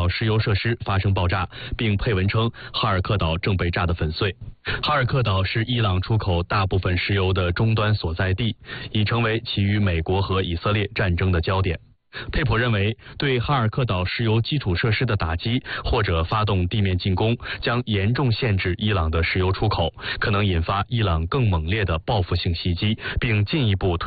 石油设施发生爆炸，并配文称哈尔克岛正被炸得粉碎。哈尔克岛是伊朗出口大部分石油的终端所在地，已成为其与美国和以色列战争的焦点。佩普认为，对哈尔克岛石油基础设施的打击或者发动地面进攻，将严重限制伊朗的石油出口，可能引发伊朗更猛烈的报复性袭击，并进一步推